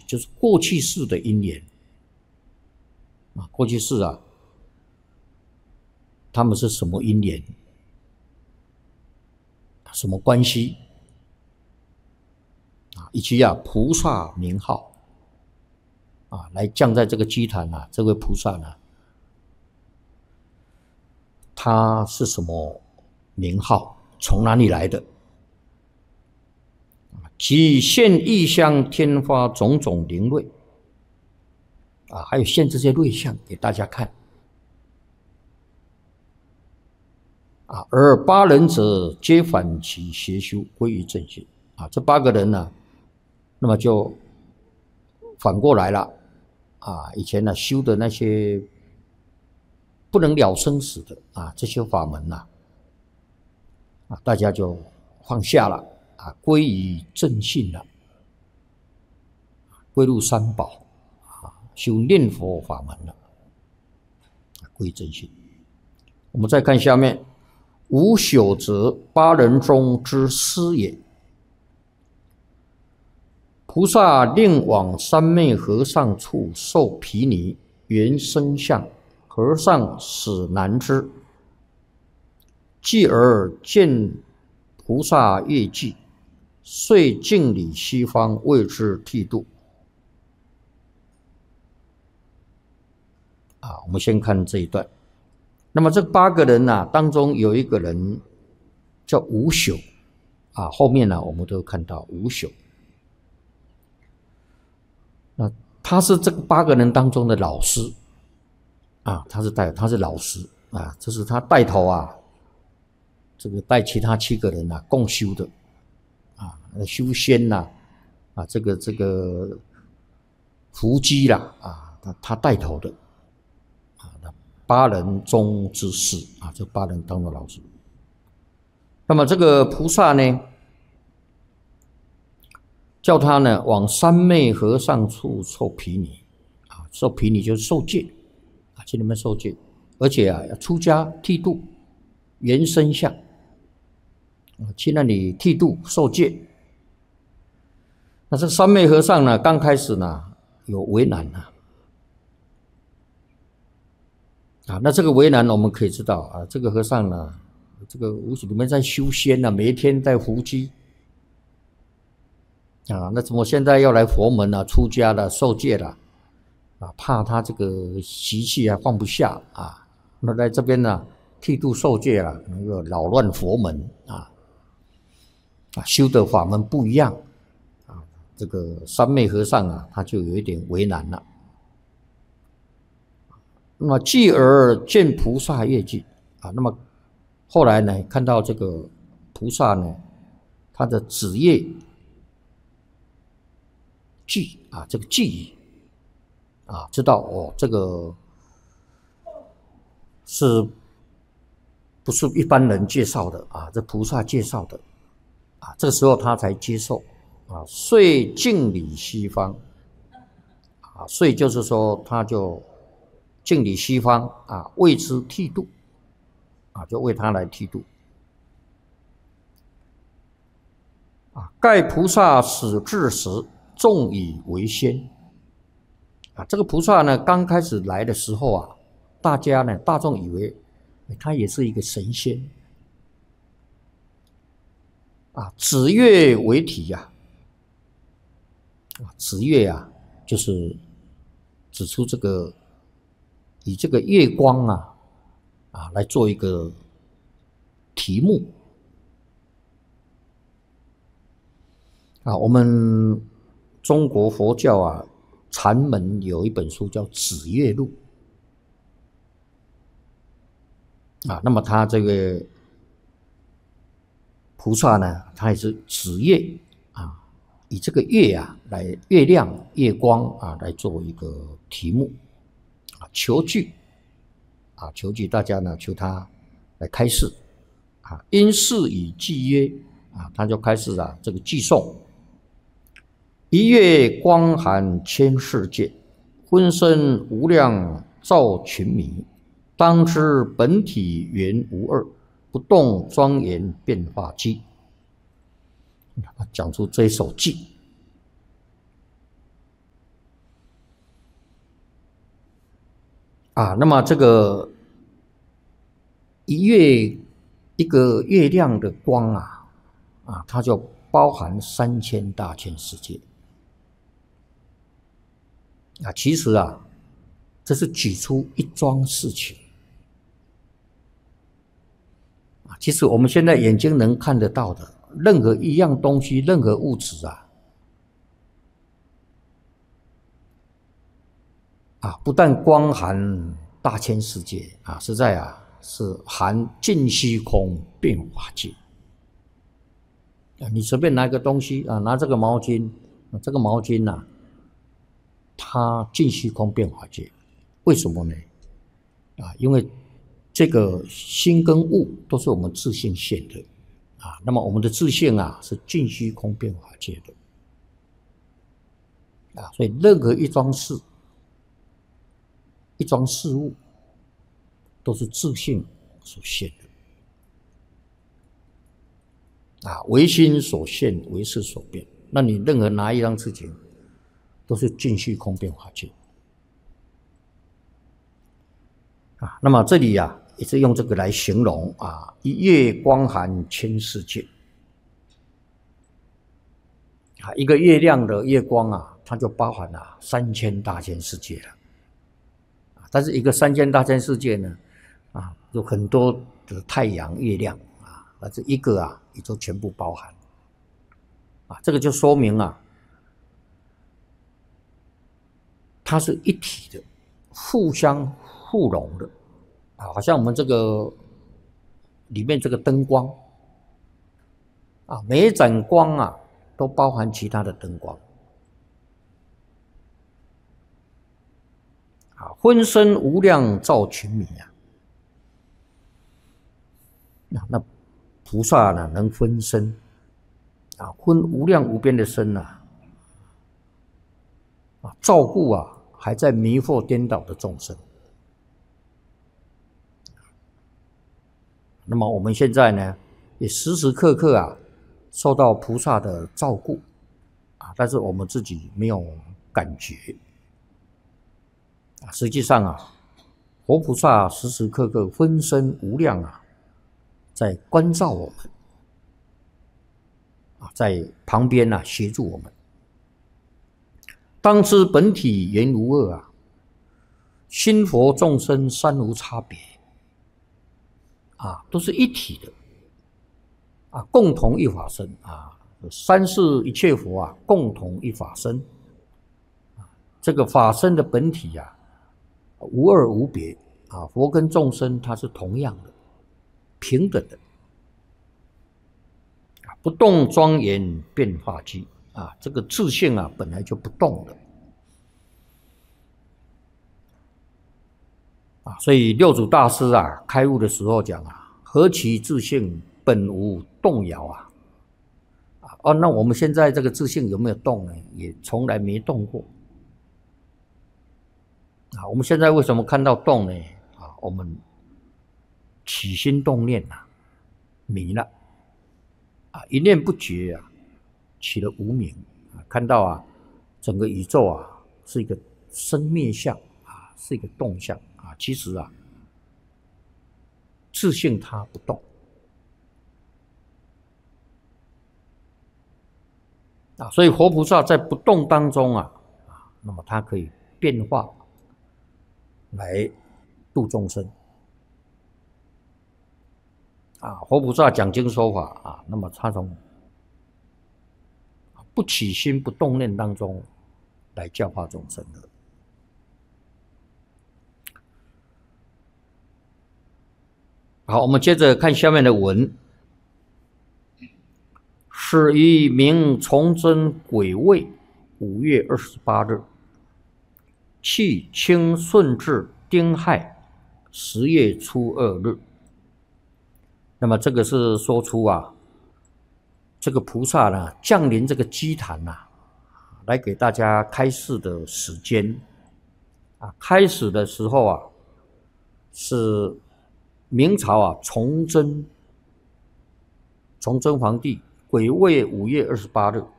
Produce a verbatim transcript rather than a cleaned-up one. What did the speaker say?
期，就是过去式的因缘啊，过去式啊，他们是什么因缘，什么关系啊，以及啊菩萨名号啊，来降在这个基坛啊，这位菩萨呢，他是什么名号，从哪里来的？即现异象天花种种灵瑞啊，还有现这些瑞相给大家看啊。而八人者皆反其邪修，归于正信啊。这八个人呢，那么就反过来了啊。以前呢修的那些不能了生死的啊，这些法门呐啊，大家就放下了啊，归于正信了，归入三宝啊，修念佛法门了，归正信。我们再看下面，无朽者八人中之师也。菩萨令往三昧和尚处受毗尼，缘生相，和尚始难知。继而见菩萨业绩，遂敬礼西方，为之剃度。啊，我们先看这一段。那么这八个人呢、啊，当中有一个人叫无朽啊，后面呢我们都看到无朽。那他是这个八个人当中的老师啊，他是带他是老师啊，这是他带头啊，这个带其他七个人啊共修的啊，修仙呐 啊, 啊，这个这个伏击啦啊，他他带头的啊，八人中之师啊，这八人当中的老师。那么这个菩萨呢，叫他呢往三昧和尚处受毗尼啊，受毗尼就是受戒啊，去那边受戒，而且啊要出家剃度，原身相啊，去那里剃度受戒。那这三昧和尚呢，刚开始呢有为难啊，啊，那这个为难我们可以知道啊，这个和尚呢，这个无始里面在修仙呢、啊，每一天在伏击。啊，那怎么现在要来佛门啊，出家了，受戒了，啊，怕他这个习气啊放不下啊，那在这边呢剃度受戒了，那个扰乱佛门啊，啊，修的法门不一样啊，这个三昧和尚啊，他就有一点为难了。那么继而见菩萨业绩啊，那么后来呢，看到这个菩萨呢，他的子业。记啊，这个记忆啊，知道哦，这个是不是一般人介绍的啊？这菩萨介绍的啊，这个时候他才接受啊，遂敬礼西方啊，遂就是说他就敬礼西方啊，为之剃度啊，就为他来剃度啊。盖菩萨始至时，众以为仙啊，这个菩萨呢，刚开始来的时候啊，大家呢，大众以为他也是一个神仙啊，指月为体呀、啊，指月啊，就是指出这个以这个月光啊啊来做一个题目啊，我们。中国佛教啊，禅门有一本书叫《指月录》啊，那么他这个菩萨呢，他也是指月啊，以这个月啊来月亮、月光啊来做一个题目啊，求具啊，求具大家呢，求他来开示啊，因事以记曰啊，他就开始啊这个寄诵。一月光含千世界，昏身无量照群迷。当知本体原无二，不动庄严变化机。他讲出这一首偈啊，那么这个一月一个月亮的光啊，啊，它就包含三千大千世界啊。其实啊，这是举出一桩事情啊。其实我们现在眼睛能看得到的任何一样东西，任何物质啊，啊，不但光含大千世界啊，实在啊是含尽虚空变化界啊。你随便拿一个东西啊，拿这个毛巾，这个毛巾呐、啊，它尽虚空变化界，为什么呢？啊，因为这个心跟物都是我们自性现的啊，那么我们的自性啊是尽虚空变化界的啊，所以任何一桩事。一桩事物都是自性所现的啊，唯心所现，唯识所变。那你任何拿一样事情，都是尽虚空变化界啊。那么这里啊，也是用这个来形容啊，一月光含千世界啊，一个月亮的月光啊，它就包含了三千大千世界了。但是一个三千大千世界呢，啊，有很多的太阳、月亮啊，但是一个啊，也就全部包含啊。这个就说明啊，它是一体的，互相互融的啊。好像我们这个里面这个灯光啊，每一盏光啊，都包含其他的灯光。啊，分身无量照群迷啊！那那菩萨呢，能分身啊，分无量无边的身呐，啊，照顾啊还在迷惑颠倒的众生。那么我们现在呢，也时时刻刻啊受到菩萨的照顾啊，但是我们自己没有感觉。实际上啊，活菩萨时时刻刻分身无量啊，在关照我们啊，在旁边啊协助我们。当知本体原无二啊，心佛众生三无差别啊，都是一体的啊，共同一法身啊，三世一切佛啊，共同一法身啊，这个法身的本体啊。无二无别啊，佛跟众生它是同样的，平等的，不动庄严变化机啊，这个自性啊本来就不动的啊，所以六祖大师啊开悟的时候讲啊，何其自性本无动摇啊！啊哦，那我们现在这个自性有没有动呢？也从来没动过。啊，我们现在为什么看到动呢？啊，我们起心动念啊，迷了啊，一念不觉啊，起了无明啊，看到啊，整个宇宙啊是一个生灭相啊，是一个动相啊，其实啊，自性它不动啊，所以活菩萨在不动当中啊，啊，那么它可以变化。来度众生啊！活菩萨讲经说法啊，那么他从不起心不动念当中来教化众生的。好，我们接着看下面的文：始于明崇祯癸未五月二十八日。去清顺治丁亥十月初二日，那么这个是说出啊，这个菩萨呢降临这个基坛呐、啊，来给大家开示的时间啊。开始的时候啊，是明朝啊崇祯崇祯皇帝癸未五月二十八日